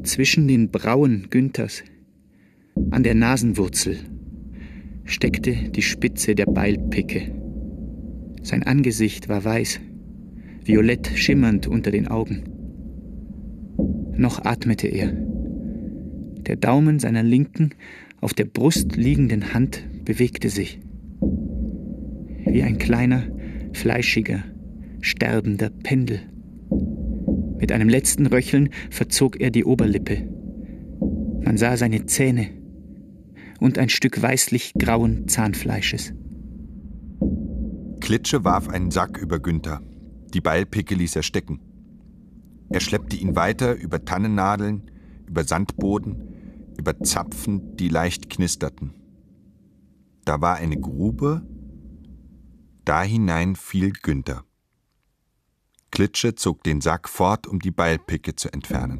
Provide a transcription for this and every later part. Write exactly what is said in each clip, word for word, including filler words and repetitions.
Zwischen den Brauen Günthers, an der Nasenwurzel, steckte die Spitze der Beilpicke. Sein Angesicht war weiß, violett schimmernd unter den Augen. Noch atmete er. Der Daumen seiner linken, auf der Brust liegenden Hand bewegte sich. Wie ein kleiner, fleischiger, sterbender Pendel. Mit einem letzten Röcheln verzog er die Oberlippe. Man sah seine Zähne und ein Stück weißlich grauen Zahnfleisches. Klitsche warf einen Sack über Günther. Die Beilpicke ließ er stecken. Er schleppte ihn weiter über Tannennadeln, über Sandboden, über Zapfen, die leicht knisterten. Da war eine Grube, da hinein fiel Günther. Klitsche zog den Sack fort, um die Beilpicke zu entfernen.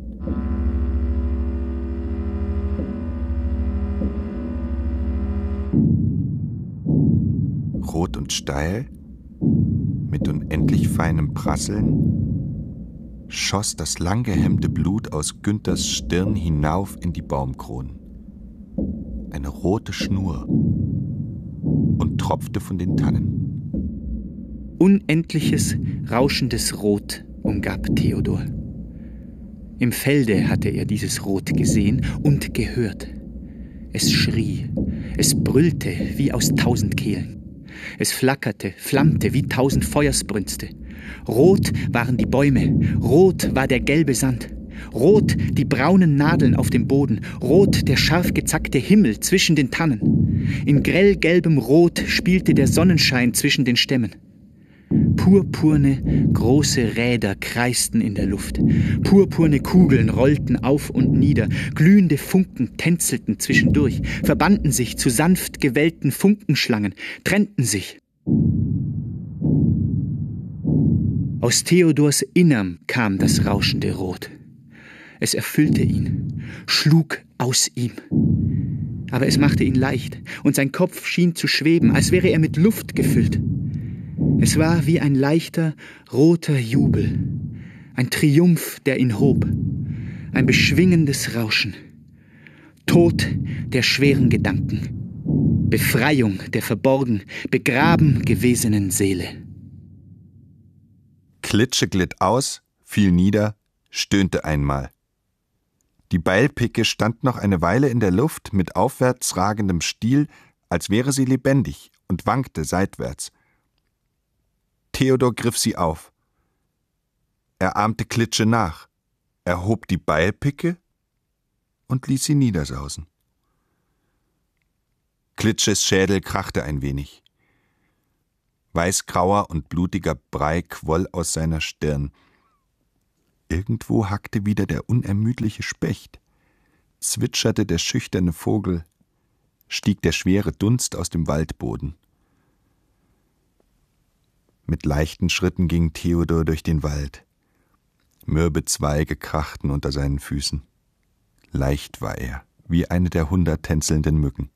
Rot und steil, mit unendlich feinem Prasseln, schoss das langgehemmte Blut aus Günthers Stirn hinauf in die Baumkronen. Eine rote Schnur und tropfte von den Tannen. Unendliches, rauschendes Rot umgab Theodor. Im Felde hatte er dieses Rot gesehen und gehört. Es schrie, es brüllte wie aus tausend Kehlen. Es flackerte, flammte wie tausend Feuersbrünste. Rot waren die Bäume, rot war der gelbe Sand, rot die braunen Nadeln auf dem Boden, rot der scharf gezackte Himmel zwischen den Tannen. In grellgelbem Rot spielte der Sonnenschein zwischen den Stämmen. Purpurne, große Räder kreisten in der Luft. Purpurne Kugeln rollten auf und nieder. Glühende Funken tänzelten zwischendurch, verbanden sich zu sanft gewellten Funkenschlangen, trennten sich. Aus Theodors Innerm kam das rauschende Rot. Es erfüllte ihn, schlug aus ihm. Aber es machte ihn leicht, und sein Kopf schien zu schweben, als wäre er mit Luft gefüllt. Es war wie ein leichter, roter Jubel, ein Triumph, der ihn hob, ein beschwingendes Rauschen, Tod der schweren Gedanken, Befreiung der verborgen, begraben gewesenen Seele. Klitsche glitt aus, fiel nieder, stöhnte einmal. Die Beilpicke stand noch eine Weile in der Luft mit aufwärts ragendem Stiel, als wäre sie lebendig, und wankte seitwärts. Theodor griff sie auf. Er ahmte Klitsche nach, erhob die Beilpicke und ließ sie niedersausen. Klitsches Schädel krachte ein wenig. Weißgrauer und blutiger Brei quoll aus seiner Stirn. Irgendwo hackte wieder der unermüdliche Specht, zwitscherte der schüchterne Vogel, stieg der schwere Dunst aus dem Waldboden. Mit leichten Schritten ging Theodor durch den Wald. Mürbe Zweige krachten unter seinen Füßen. Leicht war er, wie eine der hundert tänzelnden Mücken.